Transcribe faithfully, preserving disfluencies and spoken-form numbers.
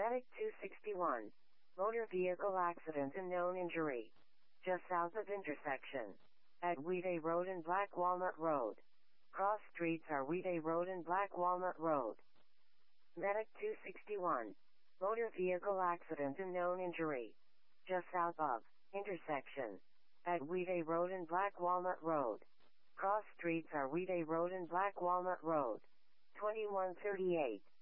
Medic two sixty-one. Motor vehicle accident and known injury. Just south of intersection. At Weeday Road and Black Walnut Road. Cross streets are Weeday Road and Black Walnut Road. Medic two sixty-one. Motor vehicle accident and known injury. Just south of intersection. At Weeday Road and Black Walnut Road. Cross streets are Weeday Road and Black Walnut Road. twenty-one thirty-eight.